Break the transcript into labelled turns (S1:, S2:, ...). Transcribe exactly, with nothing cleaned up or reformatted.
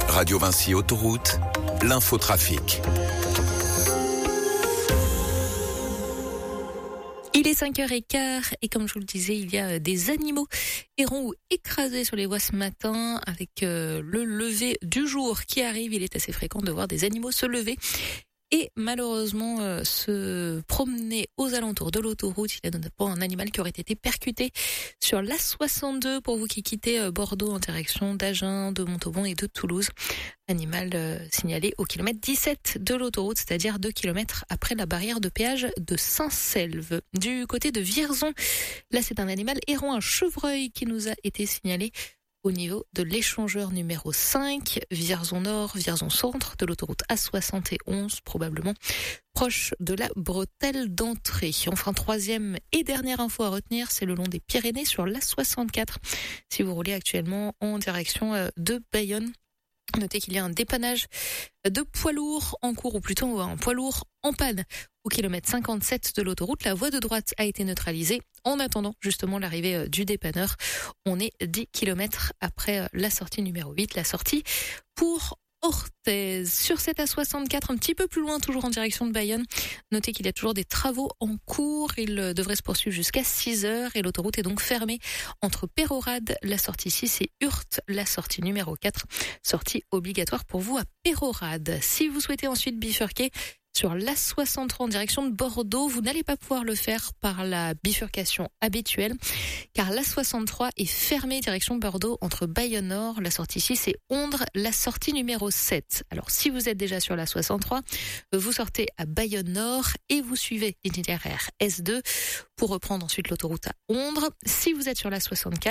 S1: Radio Vinci Autoroute, l'infotrafic.
S2: Il est cinq heures quinze et comme je vous le disais, il y a des animaux errants ou écrasés sur les voies ce matin avec le lever du jour qui arrive. Il est assez fréquent de voir des animaux se lever et malheureusement euh, se promener aux alentours de l'autoroute. Il y a notamment un animal qui aurait été percuté sur l'A soixante-deux pour vous qui quittez euh, Bordeaux en direction d'Agen, de Montauban et de Toulouse. Animal euh, signalé au kilomètre dix-sept de l'autoroute, c'est-à-dire deux kilomètres après la barrière de péage de Saint-Selve. Du côté de Vierzon, là c'est un animal errant, un chevreuil qui nous a été signalé au niveau de l'échangeur numéro cinq, Vierzon Nord, Vierzon Centre, de l'autoroute A soixante et onze, probablement proche de la bretelle d'entrée. Enfin, troisième et dernière info à retenir, c'est le long des Pyrénées sur l'A soixante-quatre. Si vous roulez actuellement en direction de Bayonne, notez qu'il y a un dépannage de poids lourds en cours, ou plutôt un poids lourd en panne au kilomètre cinquante-sept de l'autoroute. La voie de droite a été neutralisée. En attendant justement l'arrivée du dépanneur, on est dix kilomètres après la sortie numéro huit, la sortie pour Orthez. Sur cette A soixante-quatre, un petit peu plus loin, toujours en direction de Bayonne, notez qu'il y a toujours des travaux en cours. Il devrait se poursuivre jusqu'à six heures et l'autoroute est donc fermée entre Pérorade, la sortie six, et Hurth, la sortie numéro quatre. Sortie obligatoire pour vous à Pérorade. Si vous souhaitez ensuite bifurquer sur l'A soixante-trois en direction de Bordeaux, vous n'allez pas pouvoir le faire par la bifurcation habituelle, car l'A soixante-trois est fermée direction Bordeaux entre Bayonne Nord, la sortie six, et Ondres, la sortie numéro sept. Alors si vous êtes déjà sur l'A soixante-trois, vous sortez à Bayonne Nord et vous suivez l'itinéraire S deux pour reprendre ensuite l'autoroute à Ondres. Si vous êtes sur l'A soixante-quatre,